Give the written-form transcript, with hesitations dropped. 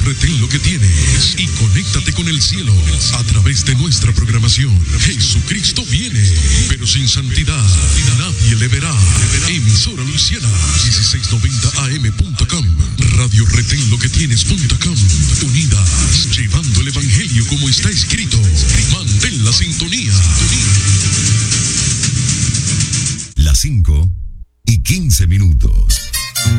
retén lo que tienes y conéctate con el cielo a través de nuestra programación. Jesucristo viene, pero sin santidad nadie le verá. Emisora Luisiana, 1690am.com, radioretenloquetienes.com. Unidas, llevando el evangelio como está escrito. Mantén la sintonía. Las 5:15.